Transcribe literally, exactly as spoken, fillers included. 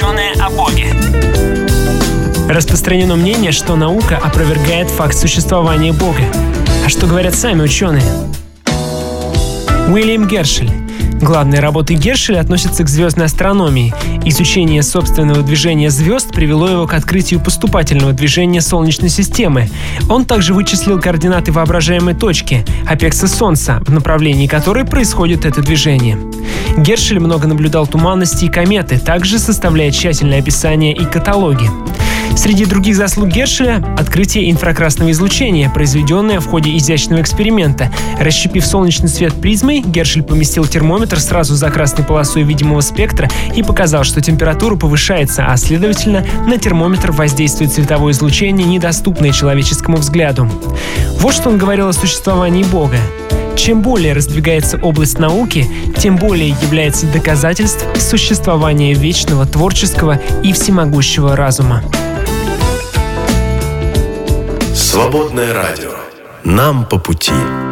Ученые о Боге. Распространено мнение, что наука опровергает факт существования Бога. А что говорят сами ученые? Уильям Гершель. Главные работы Гершеля относятся к звездной астрономии. Изучение собственного движения звезд привело его к открытию поступательного движения Солнечной системы. Он также вычислил координаты воображаемой точки – апекса Солнца, в направлении которой происходит это движение. Гершель много наблюдал туманности и кометы, также составляя тщательное описание и каталоги. Среди других заслуг Гершеля – открытие инфракрасного излучения, произведенное в ходе изящного эксперимента. Расщепив солнечный свет призмой, Гершель поместил термометр сразу за красной полосой видимого спектра и показал, что температура повышается, а следовательно, на термометр воздействует цветовое излучение, недоступное человеческому взгляду. Вот что он говорил о существовании Бога. Чем более раздвигается область науки, тем более является доказательств существования вечного, творческого и всемогущего разума. Свободное радио. Нам по пути.